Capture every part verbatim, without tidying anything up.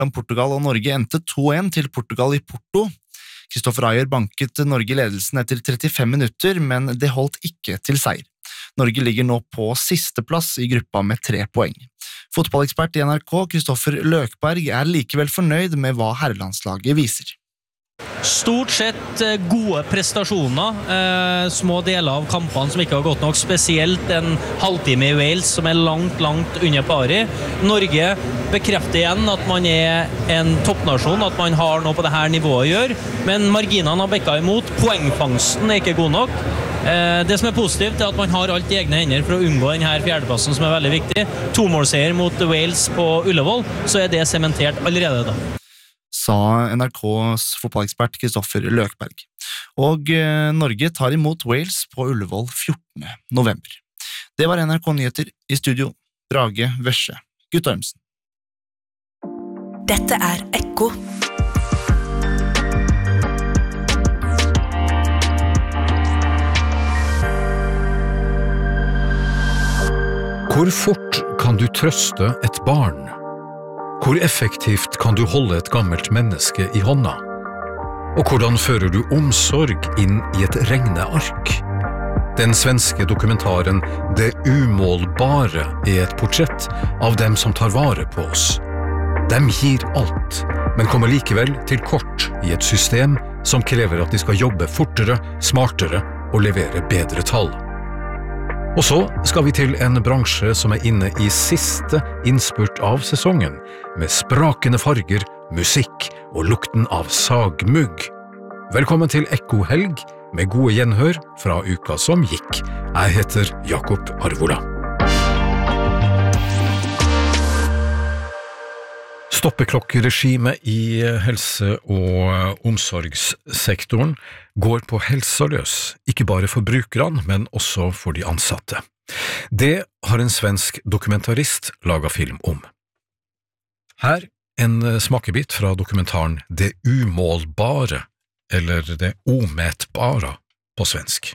mellom Portugal og Norge endte to en til Portugal i Porto. Kristoffer Ajer banket Norge i ledelsen etter trettifem minutter, men det holdt ikke til seier. Norge ligger nå på siste plass i gruppa med tre poeng. Fotballekspert i N R K, Kristoffer Løkberg, er likevel fornøyd med hva herrelandslaget viser. Stort sett gode prestasjoner, eh, små deler av kampene som ikke har gått nok, spesielt en halvtime i Wales som er langt, langt under pari. Norge bekrefter igjen at man er en toppnasjon, at man har noe på det her nivået å gjøre, men marginene har bekket imot, poengfangsten er ikke god nok. Eh, det som er positivt er at man har alt i egne hender for å unngå denne fjerdeplassen som er veldig viktig. To målseier mot Wales på Ullevål, så er det sementert allerede da. Sa N R K's fotballekspert Kristoffer Løkberg. Og eh, Norge tar imot Wales på Ullevål fjortende november. Det var N R K-nyheter i studio, Brage Vesje, Guttormsen. Dette er Ekko. Hvor fort kan du trøste et barn? Hvor effektivt kan du holde et gammelt menneske i hånda? Og hvordan fører du omsorg inn i et regneark? Den svenske dokumentaren Det umålbare er et portrett av dem som tar vare på oss. Dem gir alt, men kommer likevel til kort i et system som krever at de skal jobbe fortere, smartere og levere bedre tall. Og så skal vi til en bransje som er inne i siste innspurt av sesongen, med sprakende farger, musikk og lukten av sagmugg. Velkommen til Ekko Helg, med gode gjenhør fra uka som gikk. Jeg heter Jakob Arvola. Stoppeklokkeregimet i helse- og omsorgssektoren går på helsa løs, ikke bare for brukerne, men også for de ansatte. Det har en svensk dokumentarist laget film om. Her en smakebit fra dokumentaren Det umålbare, eller Det omätbara på svensk.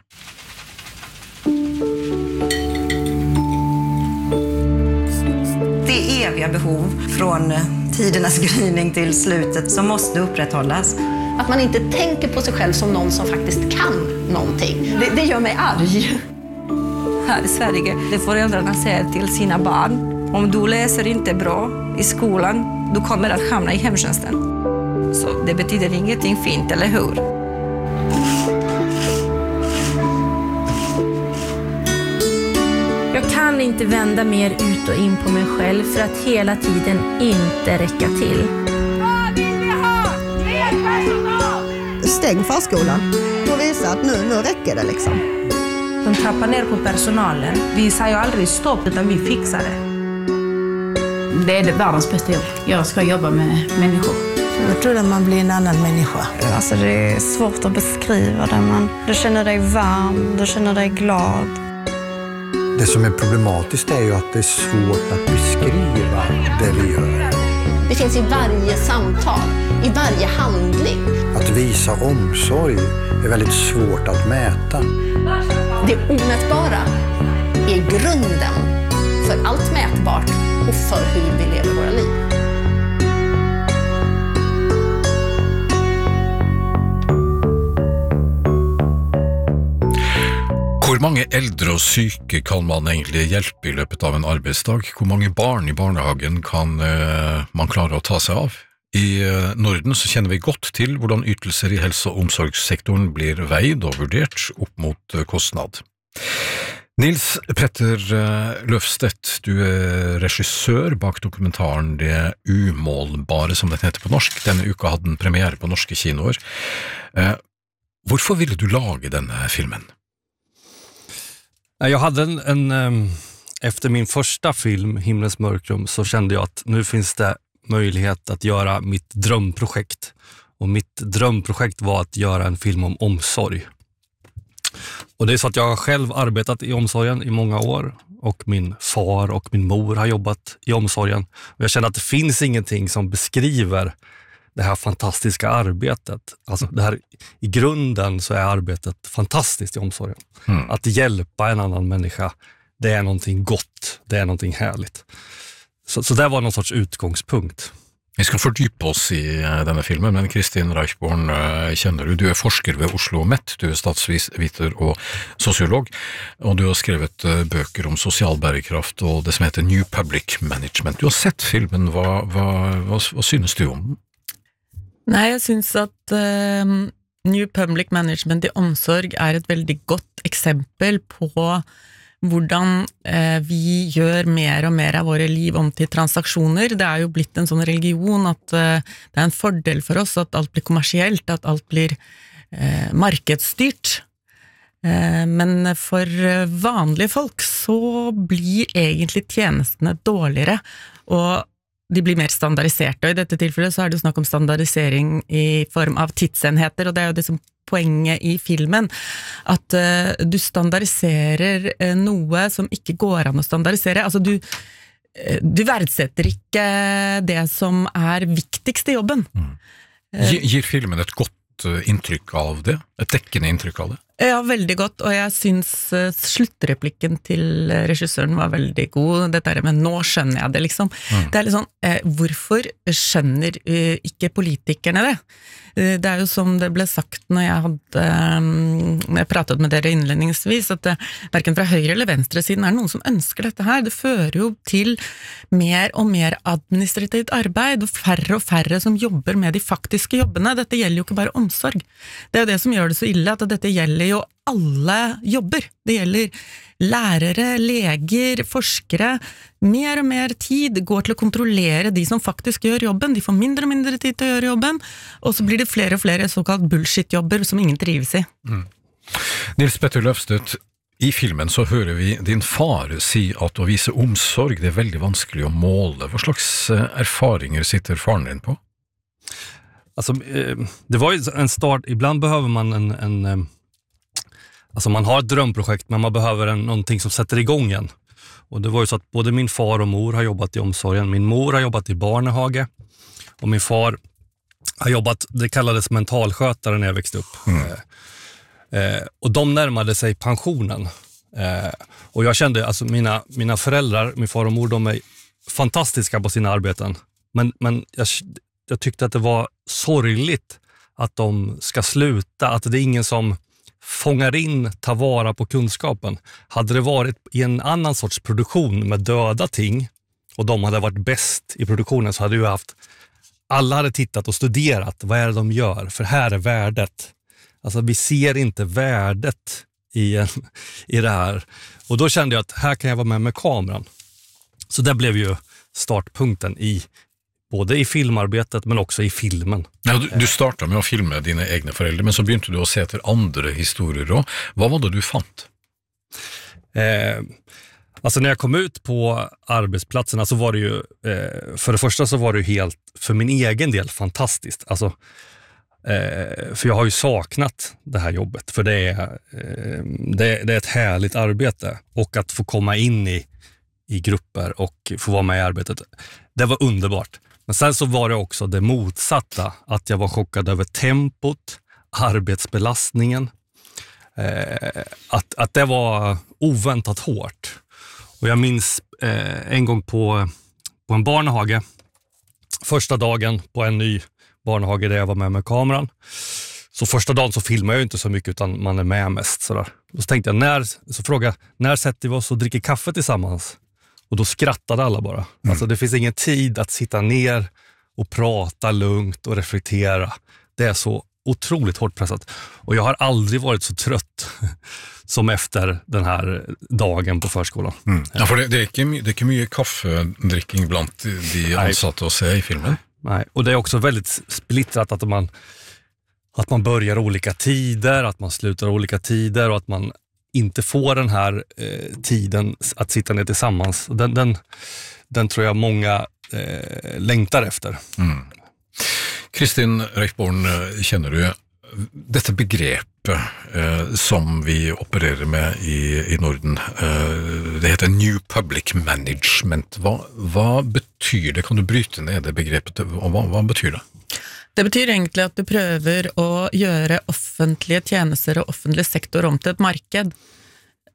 Det eviga behov från tidernas gryning till slutet som måste upprätthållas. Att man inte tänker på sig själv som någon som faktiskt kan någonting. Det, det gör mig arg. Här i Sverige, det föräldrarna säger till sina barn. Om du läser inte bra i skolan, du kommer att hamna i hemtjänsten. Så det betyder ingenting fint, eller hur? Jag kan inte vända mer ut och in på mig själv för att hela tiden inte räcka till. Vad vill vi ha? Mer personal! Stäng förskolan och visa att nu, nu räcker det liksom. De trappar ner på personalen. Vi säger aldrig stopp utan vi fixar det. Det är det världens bästa jobb. Jag ska jobba med människor. Jag tror att man blir en annan människa. Alltså det är svårt att beskriva det, men du känner dig varm, du känner dig glad. Det som är problematiskt är ju att det är svårt att beskriva det vi gör. Det finns i varje samtal, i varje handling. Att visa omsorg är väldigt svårt att mäta. Det omätbara är grunden för allt mätbart och för hur vi lever våra liv. Hvor mange eldre og syke kan man egentlig hjelpe i løpet av en arbeidsdag? Hvor mange barn i barnehagen kan uh, man klare å ta seg av? I uh, Norden så kjenner vi godt til hvordan ytelser i helse- og omsorgssektoren blir veid og vurdert opp mot uh, kostnad. Nils Petter uh, Løfstedt, du er regissør bak dokumentaren Det umålbare, som den heter på norsk. Denne uka hadde den premiere på norske kinoer. Uh, hvorfor ville du lage denne filmen? Jag hade en, en um, efter min första film Himlens mörkrum så kände jag att nu finns det möjlighet att göra mitt drömprojekt, och mitt drömprojekt var att göra en film om omsorg. Och det är så att jag har själv arbetat i omsorgen i många år, och min far och min mor har jobbat i omsorgen, och jag känner att det finns ingenting som beskriver det här fantastiska arbetet. Alltså det här, i grunden så är arbetet fantastiskt i omsorgen. Mm. Att hjälpa en annan människa, det är någonting gott, det är någonting härligt. Så, så det var någon sorts utgångspunkt. Vi skal fordype oss i denne filmen, men Kristin Reichborn kjenner du. Du er forsker ved Oslo OsloMet, du er statsviter og sosiolog, og du har skrevet bøker om sosial bærekraft og det som heter New Public Management. Du har sett filmen, hva, hva, hva, hva synes du om den? Nei, jeg synes at uh, New Public Management i omsorg er et veldig godt eksempel på hvordan eh, vi gjør mer og mer av våre liv om til transaksjoner. Det er jo blitt en sånn religion at eh, det er en fordel for oss at alt blir kommersielt, at alt blir eh, markedsstyrt. Eh, men for vanlige folk så blir egentlig tjenestene dårligere, og de blir mer standardiserte, og i dette tilfellet så er det jo snakk om standardisering i form av tidsenheter, og det er jo det som poenget i filmen, at uh, du standardiserer uh, noe som ikke går an å standardisere. Altså du, uh, du verdsetter ikke det som er viktigst i jobben. Mm. Gir, gir filmen et godt uh, inntrykk av det? Et dekkende inntrykk av det? Ja, veldig godt, og jeg synes uh, sluttreplikken til uh, regissøren var veldig god. Dette er med «nå skjønner jeg det», liksom. Mm. Det er litt sånn, uh, hvorfor skjønner uh, ikke politikerne det? Uh, det er jo som det ble sagt når jeg hadde um, når jeg pratet med dere innledningsvis, at uh, hverken fra høyre eller venstre siden er det noen som ønsker dette her. Det fører jo til mer og mer administrativt arbeid, og færre og færre som jobber med de faktiske jobbene. Dette gjelder jo ikke bare omsorg. Det er jo det som gjør det så ille, at dette gjelder jo alle jobber. Det gjelder lærere, leger, forskere. Mer og mer tid går til å kontrollere de som faktisk gjør jobben. De får mindre og mindre tid til å gjøre jobben, og så blir det flere og flere såkalt bullshit-jobber som ingen trives i. Mm. Nils Petter Løvstedt, i filmen så hører vi din far si at å vise omsorg det er veldig vanskelig å måle. Hva slags erfaringer sitter faren din på? Alltså, det var ju en start, ibland behöver man en, en alltså man har ett drömprojekt, men man behöver en, någonting som sätter igång en. Och det var ju så att både min far och mor har jobbat i omsorgen. Min mor har jobbat i barnehage och min far har jobbat, det kallades mentalskötare när jag växte upp. Mm. Eh, och de närmade sig pensionen. Eh, och jag kände, alltså mina, mina föräldrar, min far och mor, de är fantastiska på sina arbeten. Men, men jag, jag tyckte att det var sorgligt att de ska sluta, att det är ingen som fångar in, tar vara på kunskapen. Hade det varit i en annan sorts produktion med döda ting och de hade varit bäst i produktionen, så hade ju haft, alla hade tittat och studerat vad är det de gör, för här är värdet. Alltså vi ser inte värdet i, en, i det här. Och då kände jag att här kan jag vara med med kameran. Så det blev ju startpunkten i både i filmarbetet, men også i filmen. Ja, du, du startet med å filme dine egne foreldre, men så begynte du å se etter andre historier også. Hva var det du fant? Eh, alltså när jag kom ut på arbetsplatserna så var det ju, eh, för det första så var det ju helt, för min egen del, fantastiskt. Alltså, eh, för jag har ju saknat det här jobbet, för det är, eh, det, det är ett härligt arbete, och att få komma in i, i grupper och få vara med i arbetet, det var underbart. Men sen så var det också det motsatta, att jag var chockad över tempot, arbetsbelastningen, eh, att, att det var oväntat hårt. Och jag minns eh, en gång på, på en barnehage, första dagen på en ny barnehage där jag var med med kameran. Så första dagen så filmar jag ju inte så mycket, utan man är med mest sådär. Och så tänkte jag, när, så frågade jag, när sätter vi oss och dricker kaffe tillsammans? Och då skrattade alla bara. Mm. Alltså det finns ingen tid att sitta ner och prata lugnt och reflektera. Det är så otroligt hårt pressat. Och jag har aldrig varit så trött som efter den här dagen på förskolan. Mm. Ja, för det, det, är inte, det är inte mycket kaffedricking bland de ansatte att se i filmen. Nej, och det är också väldigt splittrat att man, att man börjar olika tider, att man slutar olika tider, och att man inte får den här eh, tiden att sitta ner tillsammans. Den, den, den tror jag många eh, längtar efter. Mm. Kristin Reichborn, känner du dette begrepet eh, som vi opererer med i, i Norden? Eh, det heter New Public Management. Hva, hva betyr det? Kan du bryte ned det begrepet? Og hva, hva betyr det? Det betyr egentlig at du prøver å gjøre offentlige tjenester og offentlig sektor om til et marked.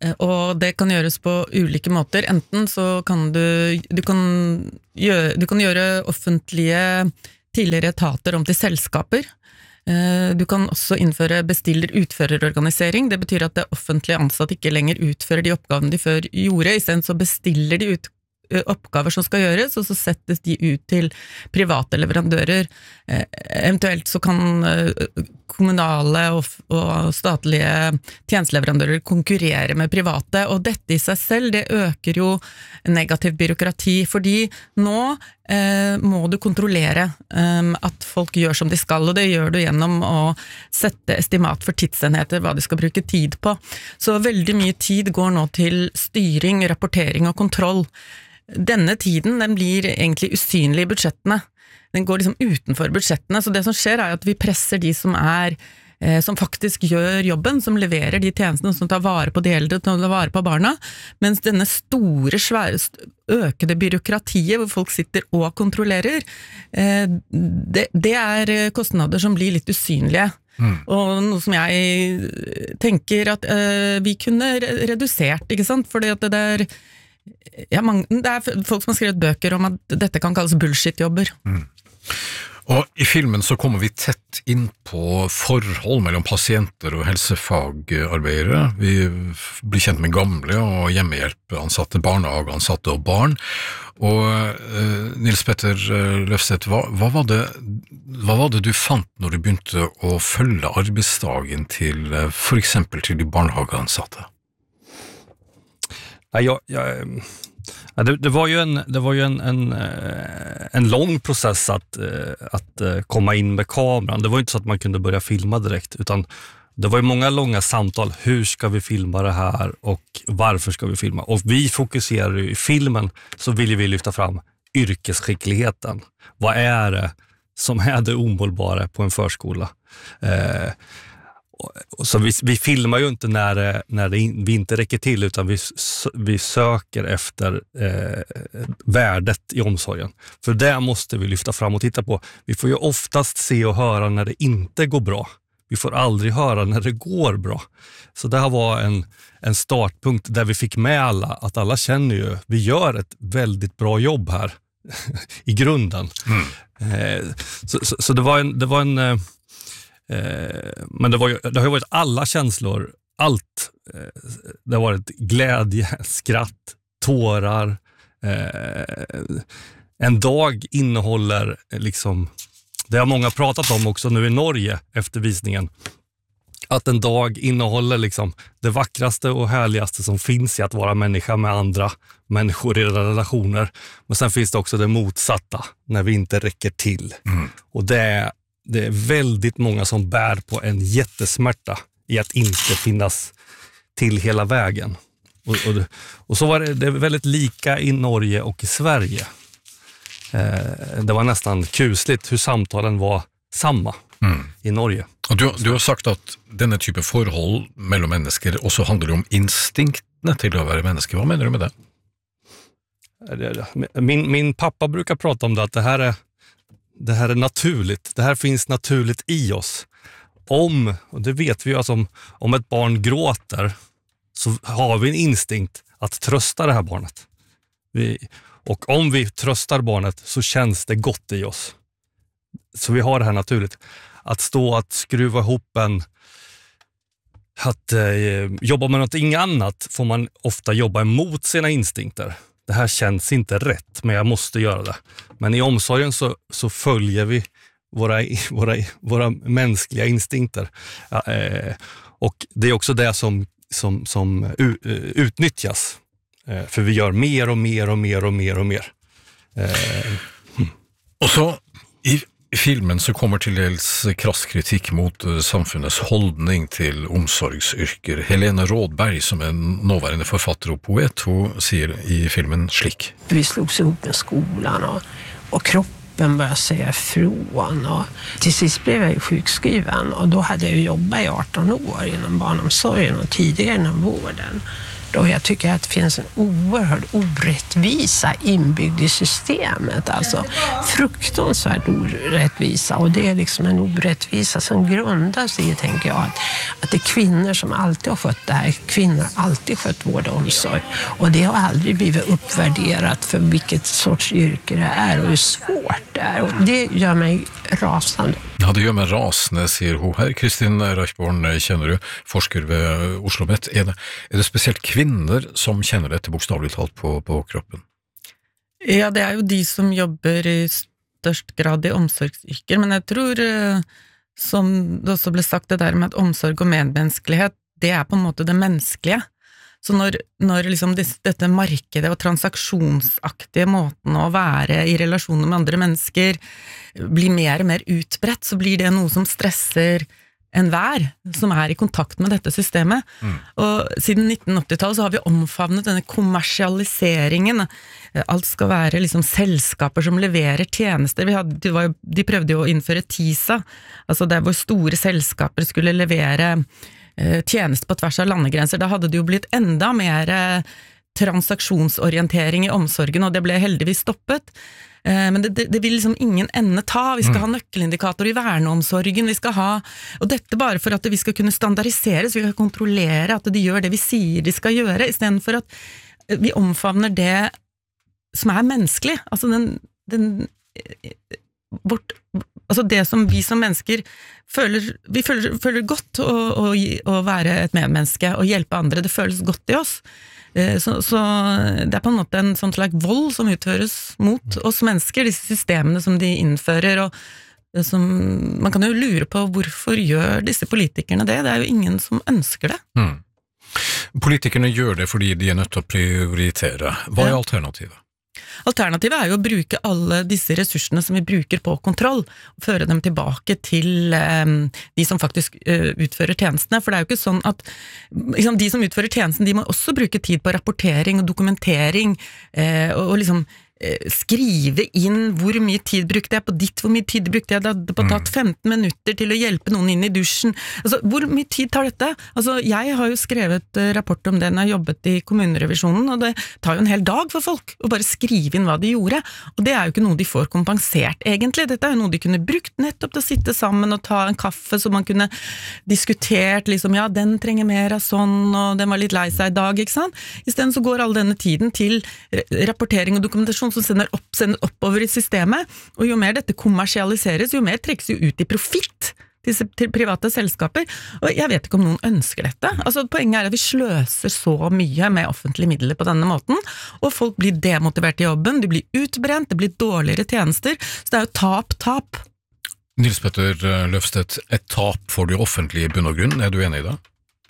Og det kan gjøres på ulike måter. Enten så kan du, du kan gjøre, du kan gjøre offentlige tidligere etater om til selskaper. Du kan også innføre bestiller-utførerorganisering. Det betyr at det offentlige ansatte ikke lenger utfører de oppgavene de før gjorde. I stedet så bestiller de ut oppgaver som skal gjøres, og så settes de ut til private leverandører. Eh, eventuelt så kan eh, kommunale og, og statlige tjenesteleverandører konkurrere med private, og dette i seg selv, det øker jo negativ byråkrati, fordi nå eh, må du kontrollere eh, at folk gjør som de skal, og det gjør du gjennom å sette estimat for tidsenheter, hva de skal bruke tid på. Så veldig mye tid går nå til styring, rapportering og kontroll. Denne tiden, den blir egentlig usynlig i budsjettene. Den går liksom utenfor budsjettene, så det som skjer er at vi presser de som er, eh, som faktisk gjør jobben, som leverer de tjenestene, som tar vare på de eldre, som tar vare på barna, mens denne store, svære, økede byråkratiet, hvor folk sitter og kontrollerer, eh, det, det er kostnader som blir litt usynlige. Mm. Og noe som jeg tenker at eh, vi kunne redusert, ikke sant? Fordi at det er Ja, mange, det er folk som har skrevet bøker om at dette kan kalles bullshit-jobber. Mm. Og i filmen så kommer vi tett inn på forhold mellom pasienter og helsefagarbeidere. Vi blir kjent med gamle og hjemmehjelpansatte, barnehageansatte og barn. Og eh, Nils Petter Løfseth, hva, hva, var det, hva var det du fant når du begynte å følge arbeidsdagen til for eksempel til de barnehageansatte? Ja, jag, jag, ja, det, det var ju en, det var ju en, en, en lång process att, att komma in med kameran. Det var inte så att man kunde börja filma direkt, utan det var ju många långa samtal. Hur ska vi filma det här och varför ska vi filma? Och vi fokuserar ju i filmen, så vill vi lyfta fram yrkesskickligheten. Vad är det som är det omålbara på en förskola? Eh, Så vi, vi filmar ju inte när, det, när det in, vi inte räcker till, utan vi, vi söker efter eh, värdet i omsorgen. För det måste vi lyfta fram och titta på. Vi får ju oftast se och höra när det inte går bra. Vi får aldrig höra när det går bra. Så det här var en, en startpunkt där vi fick med alla, att alla känner ju, vi gör ett väldigt bra jobb här i grunden. Mm. Eh, så, så, så det var en... Det var en eh, Men det, var ju, det har ju varit alla känslor, allt. Det har varit glädje, skratt, tårar. En dag innehåller liksom, det har många pratat om också nu i Norge efter visningen, att en dag innehåller liksom det vackraste och härligaste som finns i att vara människa med andra människor i relationer. Men sen finns det också det motsatta, när vi inte räcker till. Mm. Och det är Det är väldigt många som bär på en jättesmärta i att inte finnas till hela vägen. Och, och, och så var det, det är väldigt lika i Norge och i Sverige. Eh, det var nästan kusligt hur samtalen var samma mm. i Norge. Och du, du har sagt att denna typ av forhold mellan människor också handlar om instinktene till att vara människa. Vad menar du med det? Min, min pappa brukar prata om det, att det här är Det här är naturligt. Det här finns naturligt i oss. Om, och det vet vi ju, alltså om, om ett barn gråter, så har vi en instinkt att trösta det här barnet. Vi, och om vi tröstar barnet så känns det gott i oss. Så vi har det här naturligt. Att stå att skruva ihop en... Att eh, jobba med något annat får man ofta jobba emot sina instinkter. Det här känns inte rätt, men jag måste göra det. Men i omsorgen så, så följer vi våra, våra, våra mänskliga instinkter. Ja, eh, och det är också det som, som, som u, utnyttjas. Eh, för vi gör mer och mer och mer och mer och mer. Eh, hmm. Och så i I filmen så kommer till dels krass kritik mot samfunnets holdning till omsorgsyrker. Helene Rådberg, som är nåværende författare och poet, hon säger i filmen slik. Vi slogs ihop med skolan och, och kroppen började säga ifrån. Och till sist blev jag sjukskriven, och då hade jag jobbat i arton år inom barnomsorgen och tidigare inom vården. Och jag tycker att det finns en oerhörd orättvisa inbyggd i systemet. Alltså fruktansvärt orättvisa. Och det är liksom en orättvisa som grundas i, tänker jag, att, att det är kvinnor som alltid har skött det här. Kvinnor har alltid skött vård och omsorg. Och det har aldrig blivit uppvärderat för vilket sorts yrke det är och hur svårt det är. Och det gör mig rasande. Ja, det gjør meg rasende, sier hun her. Kristin Reichborn kjenner du, forsker ved OsloMet. Er det, er det spesielt kvinner som kjenner dette bokstavelig talt på, på kroppen? Ja, det er jo de som jobber i størst grad i omsorgsyrker, men jeg tror, som det også ble sagt, det der med at omsorg og medmenneskelighet, det er på en måte det menneskelige. Så når, når liksom dette markedet og transaksjonsaktige måten å være i relasjoner med andre mennesker blir mer og mer utbredt, så blir det noe som stresser enhver som er i kontakt med dette systemet. Mm. Og siden nitten åtti-tallet så har vi omfavnet denne kommersialiseringen. Alt skal være liksom selskaper som leverer tjenester. Vi hadde, de, var jo, de prøvde jo å innføre TISA, altså der hvor store selskaper skulle levere tjeneste på tvers av landegrenser. Da hadde det jo blitt enda mer transaksjonsorientering i omsorgen, og det ble heldigvis stoppet. Men det, det, det vil liksom ingen ende ta. Vi skal mm. ha nøkkelindikator i verneomsorgen, vi skal ha, og dette bare for at vi skal kunne standardiseres, vi skal kontrollere at de gjør det vi sier de skal gjøre, i stedet for at vi omfavner det som er menneskelig. Altså den, den vårt, altså det som vi som mennesker føler, vi føler, føler godt å, å, å være et medmenneske og hjelpe andre, det føles godt i oss. Så, så det er på en måte en sånn slags vold som utføres mot oss mennesker, disse systemene som de innfører, og som, man kan jo lure på hvorfor gjør disse politikerne det? Det er jo ingen som ønsker det. Mm. Politikerne gjør det fordi de er nødt til å prioritere. Hva er alternativet? Alternativet er jo å bruke alle disse ressursene som vi bruker på kontroll, og føre dem tilbake til um, de som faktisk uh, utfører tjenestene, for det er jo ikke sånn at liksom, de som utfører tjenesten, de må også bruke tid på rapportering og dokumentering, uh, og, og liksom skrive inn hvor mye tid brukte jeg på ditt, hvor mye tid brukte jeg, det hadde på tatt femten minutter til å hjelpe noen inn i dusjen. Altså, hvor mye tid tar dette? Altså, jeg har jo skrevet rapport om det når jeg har jobbet i kommunerevisjonen, og det tar jo en hel dag for folk å bare skrive inn hva de gjorde, og det er jo ikke noe de får kompensert egentlig. Dette er jo noe de kunne brukt nettopp til å sitte sammen og ta en kaffe, så man kunne diskutert liksom, ja, den trenger mer av sånn, og den var litt lei seg i dag, ikke sant? I stedet så går all denne tiden til rapportering og dokumentasjon som sender, opp, sender oppover i systemet, og jo mer dette kommersialiseres, jo mer trekkes jo ut i profitt til, til private selskaper, og jeg vet ikke om noen ønsker dette. Altså, poenget er at vi sløser så mye med offentlige midler på denne måten, og folk blir demotivert i jobben, de blir utbrent, det blir dårligere tjenester, så det er jo tap, tap. Nils Petter Løfstedt, et tap for det offentlige i bunn og grunn, er du enig i det?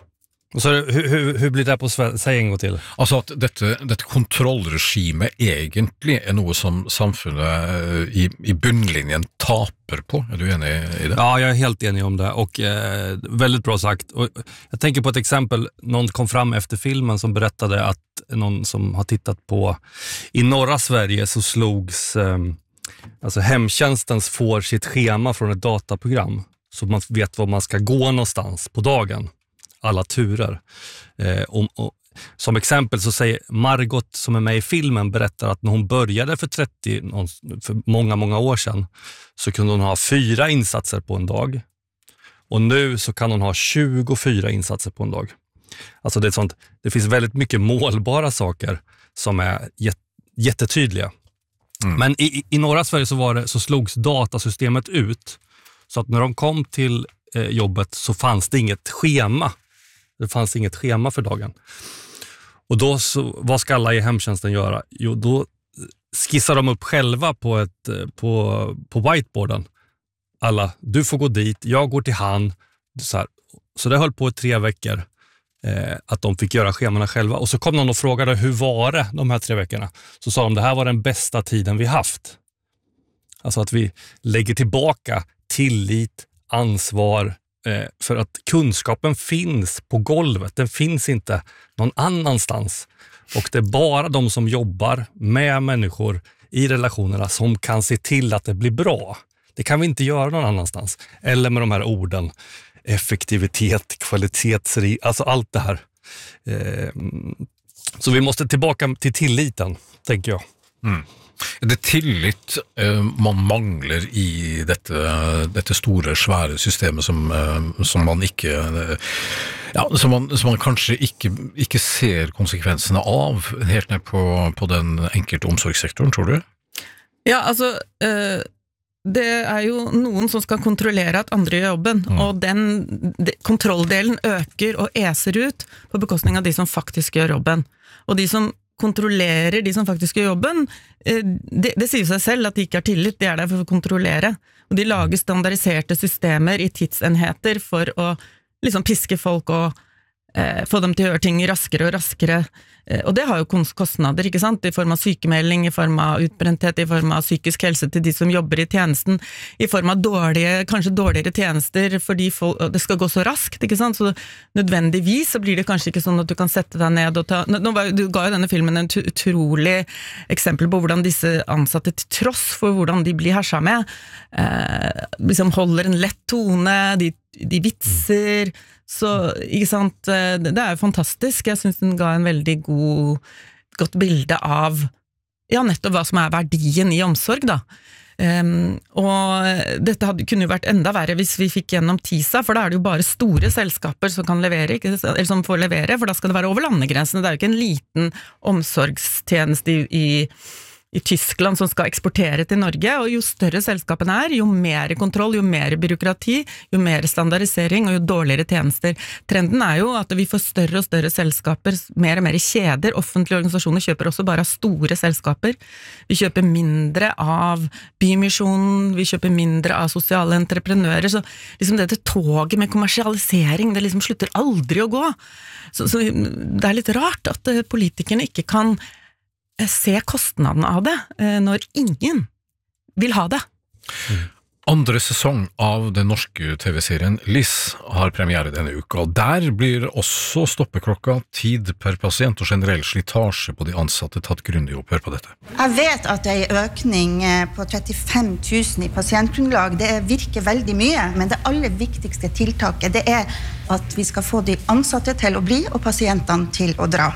Så hur, hur blir det på seg en gang til? Altså at dette, dette kontrollregimet egentlig er noe som samfunnet i, i bunnlinjen taper på. Er du enig i det? Ja, jag är helt enig om det och eh, väldigt bra sagt. Och jag tänker på ett exempel, någon kom fram efter filmen som berättade att någon som har tittat på i norra Sverige så slogs eh, alltså hemtjänstens får sitt schema från ett dataprogram så man vet var man ska gå någonstans på dagen. Alla turer. Eh, och, och, som exempel så säger Margot som är med i filmen berättar att när hon började för trettio, för många, många år sedan så kunde hon ha fyra insatser på en dag. Och nu så kan hon ha tjugofyra insatser på en dag. Alltså det är sånt, det finns väldigt mycket målbara saker som är jät, jättetydliga. Mm. Men i, i norra Sverige så, var det, så slogs datasystemet ut så att när de kom till eh, jobbet så fanns det inget schema. Det fanns inget schema för dagen. Och då så, vad ska alla i hemtjänsten göra? Jo, då skissar de upp själva på, ett, på, på whiteboarden. Alla, du får gå dit, jag går till han. Så, här. Så det höll på i tre veckor eh, att de fick göra schemarna själva. Och så kom någon och frågade hur var det de här tre veckorna. Så sa de, det här var den bästa tiden vi haft. Alltså att vi lägger tillbaka tillit, ansvar, för att kunskapen finns på golvet, den finns inte någon annanstans och det är bara de som jobbar med människor i relationerna som kan se till att det blir bra. Det kan vi inte göra någon annanstans. Eller med de här orden effektivitet, kvalitetsri, alltså allt det här Eh, så vi måste tillbaka till tilliten, tänker jag. Mm. Det tillit eh, man mangler i dette, dette store, svære systemet som, eh, som man ikke eh, ja, som man, som man kanskje ikke, ikke ser konsekvensene av helt ned på, på den enkelte omsorgssektoren, tror du? Ja, altså øh, det er jo noen som skal kontrollere at andre gjør jobben, mm. og den de, kontrolldelen øker og eser ut på bekostning av de som faktisk gjør jobben. Og de som kontrollerer de som faktisk gjør jobben, det, det sier seg selv at de ikke har tillit, de er der for å kontrollere. Og de lager standardiserte systemer i tidsenheter for å liksom piske folk og eh, få dem til å gjøre ting raskere og raskere. Eh, og det har jo kostnader, ikke sant? I form av sykemelding, i form av utbrenthet, i form av psykisk helse til de som jobber i tjenesten, i form av dårlige, kanskje dårligere tjenester, fordi folk, det skal gå så raskt, ikke sant? Så nødvendigvis så blir det kanskje ikke sånn at du kan sette deg ned og ta... Nå, du ga jo denne filmen en utrolig eksempel på hvordan disse ansatte, til tross for hvordan de blir hersa med, eh, liksom holder en lett tone, de de vitser, så, ikke sant, det er jo fantastisk. Jeg synes den ga en veldig god, godt bilde av, ja, nettopp hva som er verdien i omsorg, da. Um, og dette hadde, kunne jo vært enda verre hvis vi fikk gjennom TISA, for da er det jo bare store selskaper som kan levere, ikke, eller som får levere, for da skal det være over landegrensene. Det er jo ikke en liten omsorgstjeneste i, i i Tyskland som skal eksportere til Norge, og jo større selskapene er, jo mer kontroll, jo mer byråkrati, jo mer standardisering og jo dårligere tjenester. Trenden er jo at vi får større og større selskaper, mer og mer kjeder, offentlige organisasjoner kjøper også bare av store selskaper. Vi kjøper mindre av Bymisjonen, vi kjøper mindre av sosiale entreprenører, så liksom dette toget med kommersialisering, det liksom slutter aldri å gå. Så, så det er litt rart at politikerne ikke kan se kostnadene av det, når ingen vil ha det. Andre sesong av den norske T V-serien Liss har premiere denne uka, og der blir også stoppeklokka, tid per pasient og generell slitasje på de ansatte tatt grundig opp. Hør på dette. Jeg vet at det er en økning på trettifem tusen i pasientgrunnlag. Det virker veldig mye, men det aller viktigste tiltaket det er at vi skal få de ansatte til å bli og pasientene til å dra.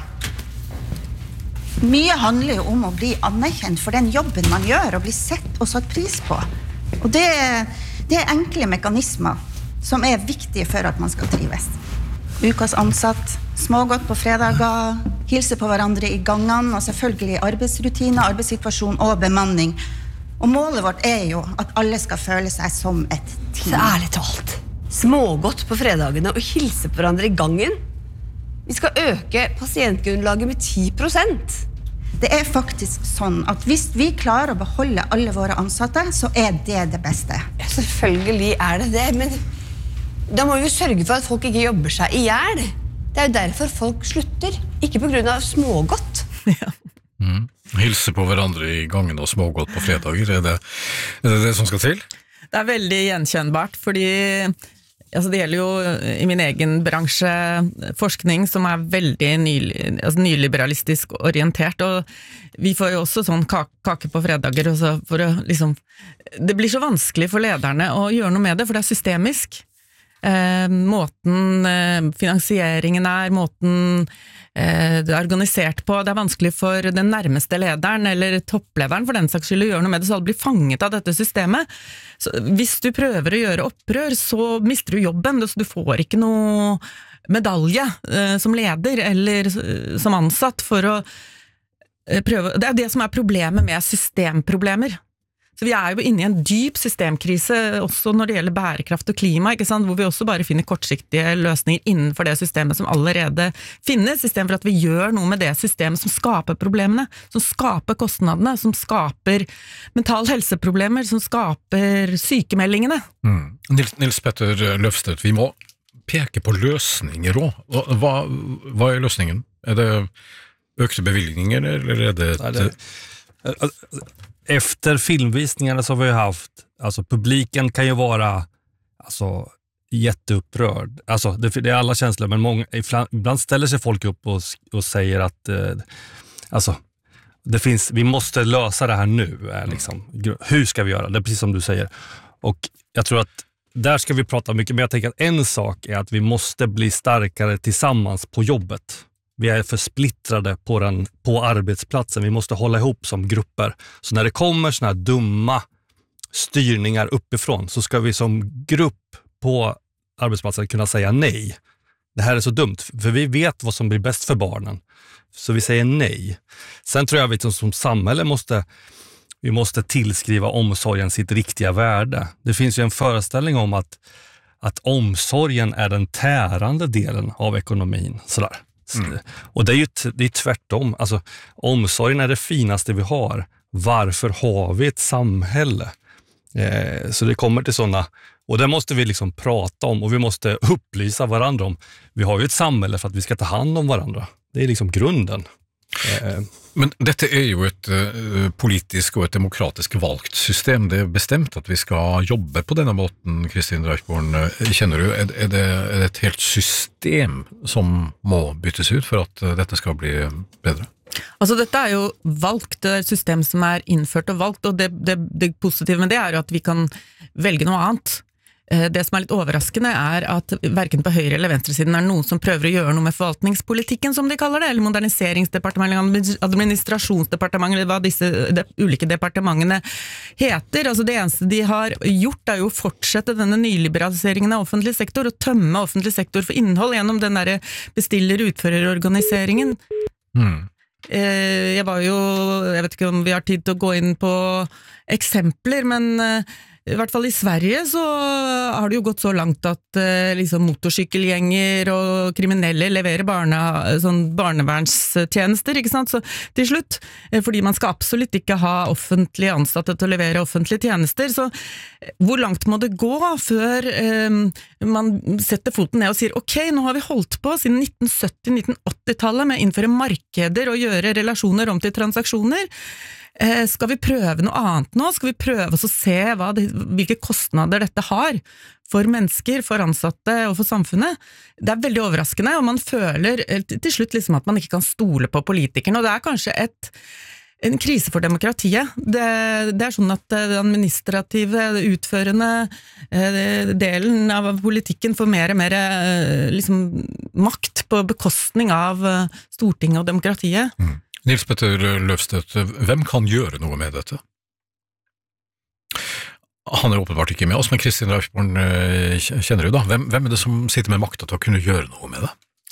Mye handler jo om å bli anerkjent for den jobben man gjør og bli sett og satt pris på. Og det, det er enkle mekanismer som er viktige for at man skal trives. Ukas ansatt, smågodt på fredager, hilse på hverandre i gangene, og selvfølgelig arbeidsrutiner, arbeidssituasjon og bemanning. Og målet vårt er jo at alle skal føle seg som et team. Så ærlig talt, smågodt på fredagene og hilse på hverandre i gangen. Vi skal øke pasientgrunnlaget med ti prosent. Det er faktisk sånn at hvis vi klarer å beholde alle våre ansatte, så er det det beste. Ja, selvfølgelig er det det, men da må vi jo sørge for at folk ikke jobber seg ihjel. Det er jo derfor folk slutter, ikke på grunn av smågodt. Ja. Mm. Hilse på hverandre i gangen og smågodt på fredager, er det, er det det som skal til? Det er veldig gjenkjennbart, fordi altså det gjelder jo i min egen bransje forskning som er veldig nyli, altså nyliberalistisk orientert, og vi får jo også sånn kake på fredager og så for å liksom, det blir så vanskelig for lederne å gjøre noe med det, for det er systemisk. Eh, måten eh, finansieringen er, måten eh, det er organisert på, det er vanskelig for den nærmeste lederen eller topplederen for den saks skyld å gjøre noe med det, så alle blir fanget av dette systemet. Så hvis du prøver å gjøre opprør, så mister du jobben, så du får ikke noe medalje eh, som leder eller eh, som ansatt for å eh, prøve. Det er det som er problemet med systemproblemer. Så vi er jo inne i en dyp systemkrise også når det gjelder bærekraft og klima, ikke sant? Hvor vi også bare finner kortsiktige løsninger innenfor det systemet som allerede finnes, i stedet for at vi gjør noe med det systemet som skaper problemene, som skaper kostnadene, som skaper mental helseproblemer, som skaper sykemeldingene. Mm. Nils, Nils Petter Løfstedt, vi må peke på løsninger også. Hva, hva er løsningen? Er det økte bevilgninger, eller er det... Nei, det... Efter filmvisningarna så har vi haft, alltså publiken kan ju vara alltså jätteupprörd. Alltså det, det är alla känslor, men många, ibland ställer sig folk upp och, och säger att eh, alltså det finns, vi måste lösa det här nu. Eh, liksom. Hur ska vi göra? Det är precis som du säger. Och jag tror att där ska vi prata mycket, men jag tänker att en sak är att vi måste bli starkare tillsammans på jobbet. Vi är för splittrade på, den, på arbetsplatsen. Vi måste hålla ihop som grupper. Så när det kommer såna här dumma styrningar uppifrån så ska vi som grupp på arbetsplatsen kunna säga nej. Det här är så dumt, för vi vet vad som blir bäst för barnen. Så vi säger nej. Sen tror jag att vi som samhälle måste, vi måste tillskriva omsorgen sitt riktiga värde. Det finns ju en föreställning om att, att omsorgen är den tärande delen av ekonomin. Sådär. Mm. Och det är ju det är tvärtom. Alltså, omsorgen är det finaste vi har. Varför har vi ett samhälle? Eh, så det kommer till sådana, och det måste vi liksom prata om, och vi måste upplysa varandra om. Vi har ju ett samhälle för att vi ska ta hand om varandra. Det är liksom grunden. Eh. Men dette er jo et uh, politisk og et demokratisk valgt system. Det er bestemt at vi skal jobbe på denne måten, Kristin Reichborn. Kjenner du, er, er, det, er det et helt system som må byttes ut for at uh, dette skal bli bedre? Altså dette er jo valgt, det er et system som er innført og valgt, og det, det, det positive med det er jo at vi kan velge noe annet. Det som er litt overraskende er at hverken på høyre eller venstresiden er noen som prøver å gjøre noe med forvaltningspolitikken, som de kaller det, eller moderniseringsdepartementet, administrasjonsdepartementet, eller hva disse de, ulike departementene heter. Altså det eneste de har gjort er jo å fortsette denne nyliberaliseringen av offentlig sektor, og tømme offentlig sektor for innhold gjennom den der bestiller-utfører-organiseringen. Mm. Jeg var jo, jeg vet ikke om vi har tid til å gå inn på eksempler, men i hvert fall i Sverige så har det jo gått så langt at eh, liksom motorsykkelgjenger og kriminelle leverer barna, sånn barnevernstjenester, ikke sant? Så til slutt, eh, fordi man skal absolutt ikke ha offentlige ansatte til å levere offentlige tjenester, så eh, hvor langt må det gå før eh, man setter foten ned og sier, ok, nå har vi holdt på siden nitten sytti til nitten åtti-tallet med å innføre markeder og gjøre relasjoner om til transaksjoner. Eh, skal vi prøve noe annet nå? Skal vi prøve å se hva det, hvilke kostnader dette har for mennesker, for ansatte og for samfunnet? Det er veldig overraskende, og man føler til slutt liksom at man ikke kan stole på politikerne, og det er kanskje et, en krise for demokratiet. Det, det er sånn at den administrative, utførende eh, delen av politikken får mer og mer eh, liksom, makt på bekostning av Stortinget og demokratiet. Mm. Nils Petter Løvstedt, hvem kan gjøre noe med dette? Han er åpenbart ikke med oss, men Kristin Reichborn kjenner du da. Hvem, hvem er det som sitter med makta til å kunne gjøre noe med det?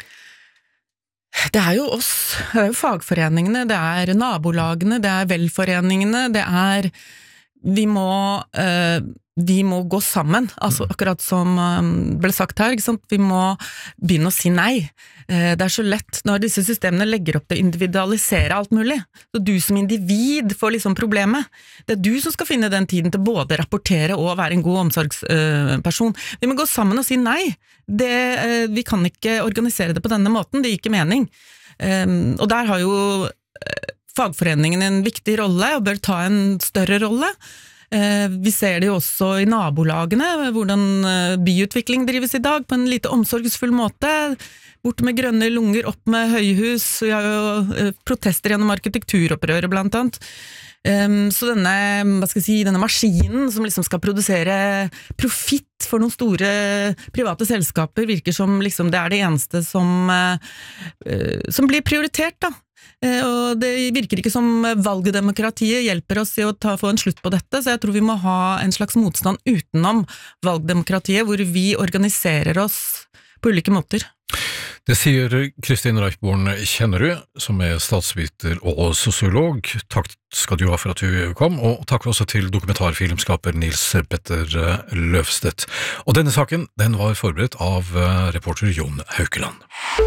Det er jo oss, det er jo fagforeningene, det er nabolagene, det er velforeningene, det er, vi må, eh, vi må gå sammen, altså akkurat som ble sagt her, ikke sant? Vi må begynne å si nei. Det er så lett når disse systemene legger opp til å individualisere alt mulig. Så du som individ får liksom problemet. Det er du som skal finne den tiden til både rapportere og være en god omsorgsperson. Vi må gå sammen og si nei. Det, vi kan ikke organisere det på denne måten, det gir ikke mening. Og der har jo fagforeningen en viktig rolle, og bør ta en større rolle. Vi ser det jo også i nabolagene, hvordan byutvikling drives i dag på en lite omsorgsfull måte. Bort med grønne lunger, opp med høyhus, vi har jo protester gjennom arkitekturopprøret blant annet. Um, så denne, hva skal jeg si, denne maskinen som liksom skal produsere profitt for noen store private selskaper virker som liksom det er det eneste som, uh, som blir prioritert da. Uh, og det virker ikke som valgdemokratiet hjelper oss i å ta, få en slutt på dette, så jeg tror vi må ha en slags motstand utenom valgdemokratiet, hvor vi organiserer oss på ulike måter. Det sier Kristin Reichborn Kjennerud, som er statsviter og sosiolog. Takk skal du ha for at du kom, og takk også til dokumentarfilmskaper Nils Petter Løvstedt. Og denne saken, den var forberedt av reporter Jon Haukeland.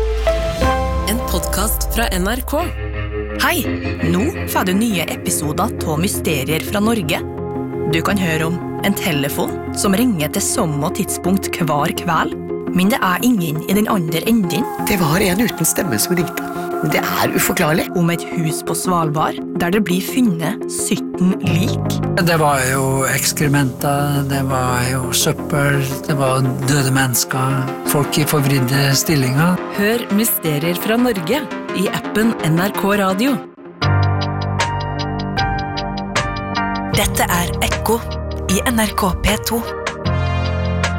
En podcast fra N R K. Hei, nå får du nye episoder av Mysterier fra Norge. Du kan høre om en telefon som ringer til samme tidspunkt hver kveld, men det er ingen i den andre enden. Det var en uten stemme som ringte. Det er uforklarlig. Om et hus på Svalbard, der det blir funnet sytten lik. Det var jo ekskrementer, det var jo søppel, det var døde mennesker, folk i forvridde stillinger. Hør Mysterier fra Norge i appen N R K Radio. Dette er Ekko i N R K P to.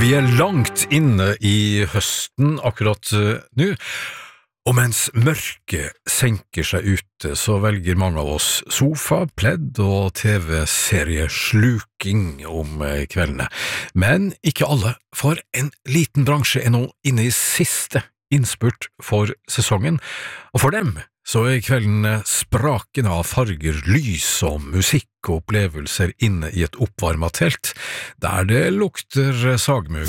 vi er langt inne i høsten akkurat nå, og mens mørket senker seg ute, så velger mange av oss sofa, pledd og T V-seriesluking om kveldene. Men ikke alle, for en liten bransje er nå inne i siste innspurt for sesongen, og for dem så er kveldene sprakende av farger, lys og musikk og opplevelser inne i et oppvarmet telt, der det lukter sagmugg.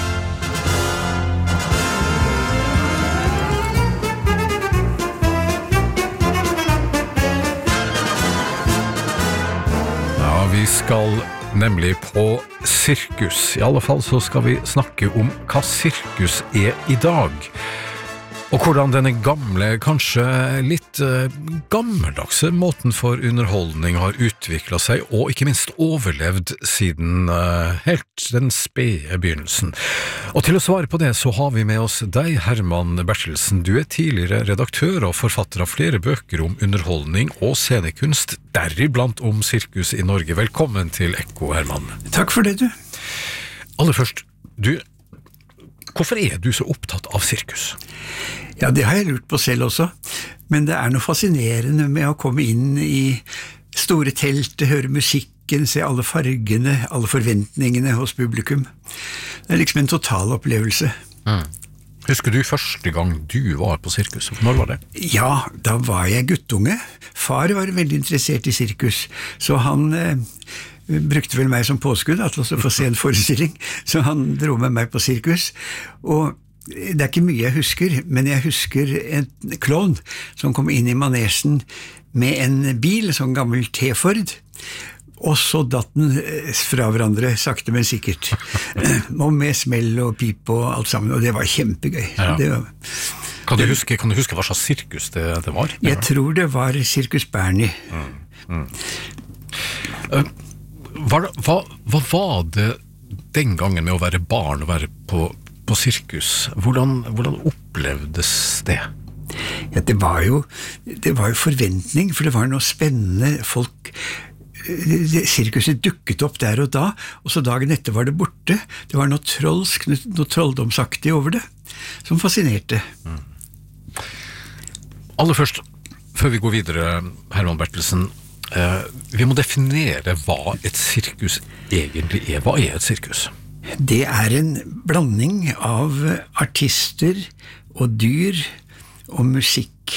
Ja, vi skal nemlig på sirkus. I alle fall så skal vi snakke om hva sirkus er i dag. Og hvordan denne gamle, kanskje litt uh, gammeldagse måten for underholdning har utviklet seg, og ikke minst overlevd siden uh, helt den spede begynnelsen. Og til å svare på det så har vi med oss deg, Herman Bertelsen. Du er tidligere redaktør og forfatter av flere bøker om underholdning og scenekunst, deriblant om sirkus i Norge. Velkommen til Ekko, Herman. Takk for det, du. Aller først, du, hvorfor er du så opptatt av sirkus? Ja, det har jeg lurt på selv også, men det er noe fascinerende med å komme inn i store telt, høre musikken, se alle fargene, alle forventningene hos publikum. Det er liksom en total opplevelse. Mm. Husker du første gang du var på sirkus? Når var det? Ja, da var jeg guttunge. Far var veldig interessert i sirkus, så han eh, brukte vel meg som påskudd, altså for å se en forestilling, så han dro med meg på sirkus, og det er ikke mye jeg husker, men jeg husker en klovn som kom inn i manesjen med en bil, sånn gammel T-Ford, og så datt den fra hverandre, sakte men sikkert, og med smell og pip og alt sammen, og det var kjempegøy. Ja. Det var, kan, du huske, kan du huske hva slags sirkus det, det var? Jeg tror det var Circus Bernie. Mm. Mm. Uh, hva, hva, hva var det den gangen med å være barn og være på på sirkus? Hvordan, hvordan opplevdes det? Ja, det var jo det var jo forventning, for det var noe spennende. Folk sirkuset dukket opp der og da, og så dagen etter var det borte. Det var noe trolsk, noe trolldomsaktig over det, som fascinerte. Mm. Aller først, før vi går videre, Herman Bertelsen, eh, vi må definere hva et sirkus egentlig er. Hva er et sirkus? Det er en blanding av artister og dyr og musikk.